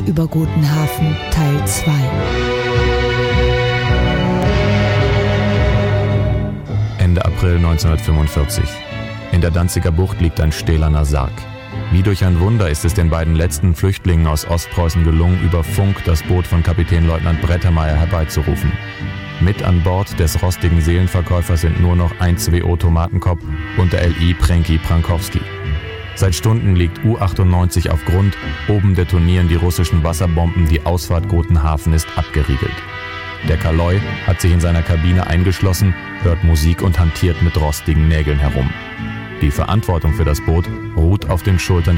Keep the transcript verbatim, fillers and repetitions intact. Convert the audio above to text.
über Gotenhafen Teil zwei. Ende April neunzehnhundertfünfundvierzig. In der Danziger Bucht liegt ein stählerner Sarg. Wie durch ein Wunder ist es den beiden letzten Flüchtlingen aus Ostpreußen gelungen, über Funk das Boot von Kapitänleutnant Brettermeier herbeizurufen. Mit an Bord des rostigen Seelenverkäufers sind nur noch ein zwei O Tomatenkopf und der L I Pränki Prankowski. Seit Stunden liegt U achtundneunzig auf Grund, oben detonieren die russischen Wasserbomben, die Ausfahrt Gotenhafen ist abgeriegelt. Der Kaloi hat sich in seiner Kabine eingeschlossen, hört Musik und hantiert mit rostigen Nägeln herum. Die Verantwortung für das Boot ruht auf den Schultern